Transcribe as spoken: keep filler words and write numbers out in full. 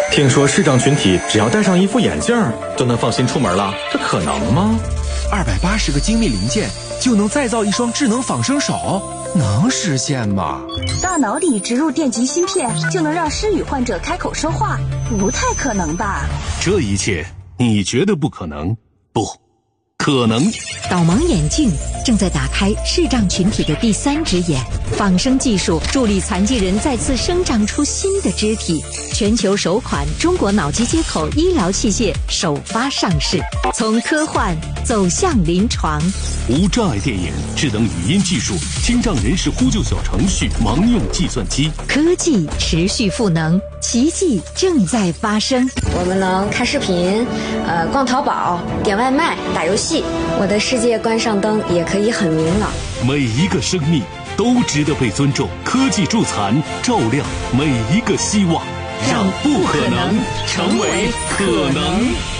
听说视障群体只要戴上一副眼镜就能放心出门了，这可能吗？ 二百八十个精密零件就能再造一双智能仿生手，能实现吗？ 大脑里植入电极芯片就能让失语患者开口说话，不太可能吧？ 这一切你觉得不可能？不可能。 导盲眼镜正在打开视障群体的第三只眼，仿生技术助力残疾人再次生长出新的肢体。全球首款中国脑机接口医疗器械首发上市，从科幻走向临床。 无障碍电眼、智能语音技术、听障人士呼救小程序、盲用计算机， 科技持续赋能，奇迹正在发生。 我们能看视频，呃，逛淘宝、点外卖、打游戏。我的世界关上灯也可以很明朗。 每一个生命都值得被尊重。科技助残，照亮每一个希望，让不可能成为可能。